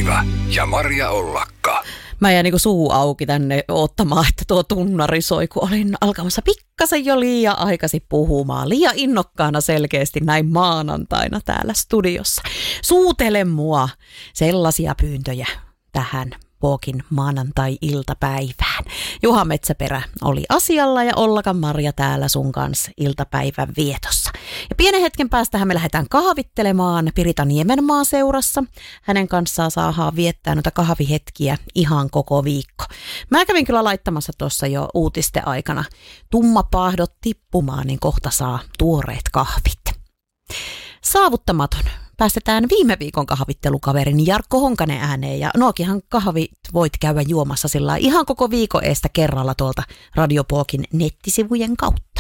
Iltapäivä ja Maria Ollakka. Mä jäin niinku suu auki tänne ottamaan, että tuo tunnari soi, kun olin alkamassa pikkasen jo liian aikaisin puhumaan. Liian innokkaana selkeästi näin maanantaina täällä studiossa. Suutele mua sellaisia pyyntöjä tähän Pookin maanantai-iltapäivään. Juha Metsäperä oli asialla ja Ollakan Maria täällä sun kanssa iltapäivän vietossa. Ja pienen hetken päästähän me lähdetään kahvittelemaan Pirita Niemenmaan seurassa. Hänen kanssaan saadaan viettää noita kahvihetkiä ihan koko viikko. Mä kävin kyllä laittamassa tuossa jo uutisten aikana tummapahdot tippumaan, niin kohta saa tuoreet kahvit. Saavuttamaton. Päästetään viime viikon kahvittelukaverin Jarkko Honkanen ääneen ja nuokinhan kahvit voit käydä juomassa sillä ihan koko viikon eestä kerralla tuolta Radio Pookin nettisivujen kautta.